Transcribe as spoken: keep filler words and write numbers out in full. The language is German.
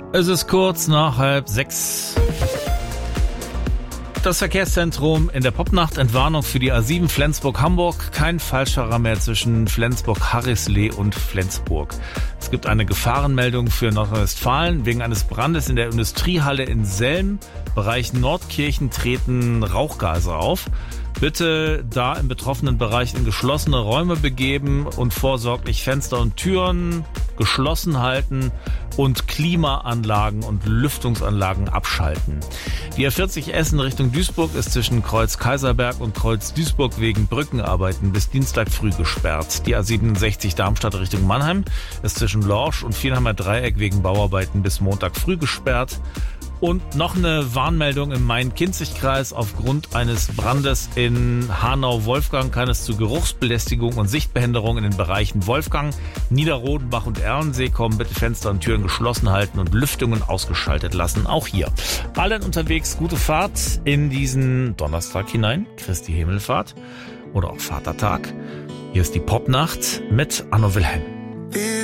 Es ist kurz nach halb sechs. Das Verkehrszentrum in der Popnacht, Entwarnung für die A sieben Flensburg-Hamburg. Kein Falschfahrer mehr zwischen Flensburg-Harrislee und Flensburg. Es gibt eine Gefahrenmeldung für Nordrhein-Westfalen. Wegen eines Brandes in der Industriehalle in Selm, Bereich Nordkirchen, treten Rauchgase auf. Bitte da im betroffenen Bereich in geschlossene Räume begeben und vorsorglich Fenster und Türen geschlossen halten und Klimaanlagen und Lüftungsanlagen abschalten. Die A vierzig Essen Richtung Duisburg ist zwischen Kreuz Kaiserberg und Kreuz Duisburg wegen Brückenarbeiten bis Dienstag früh gesperrt. Die A siebenundsechzig Darmstadt Richtung Mannheim ist zwischen Lorsch und Vielheimer Dreieck wegen Bauarbeiten bis Montag früh gesperrt. Und noch eine Warnmeldung im Main-Kinzig-Kreis. Aufgrund eines Brandes in Hanau-Wolfgang kann es zu Geruchsbelästigung und Sichtbehinderung in den Bereichen Wolfgang, Niederrodenbach und Erlensee kommen. Bitte Fenster und Türen geschlossen halten und Lüftungen ausgeschaltet lassen. Auch hier. Allen unterwegs gute Fahrt in diesen Donnerstag hinein. Christi Himmelfahrt oder auch Vatertag. Hier ist die Popnacht mit Anno Wilhelm.